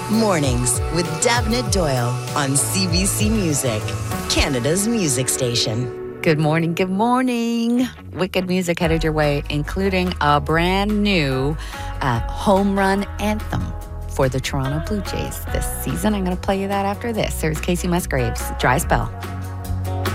Mornings with Davnit Doyle on CBC Music, Canada's music station. Good morning, good morning. Wicked music headed your way, including a brand new home run anthem for the Toronto Blue Jays this season. I'm going to play you that after this. There's Casey Musgraves, Dry Spell.